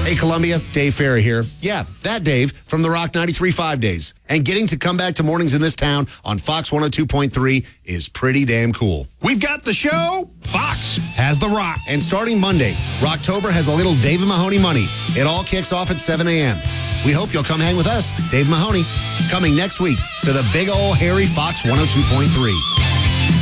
Hey, Columbia, Dave Ferry here. Yeah, that Dave from the Rock 93.5 days. And getting to come back to mornings in this town on Fox 102.3 is pretty damn cool. We've got the show. Fox has the Rock. And starting Monday, Rocktober has a little Dave and Mahoney money. It all kicks off at 7 a.m. We hope you'll come hang with us, Dave Mahoney, coming next week to the big old hairy Fox 102.3.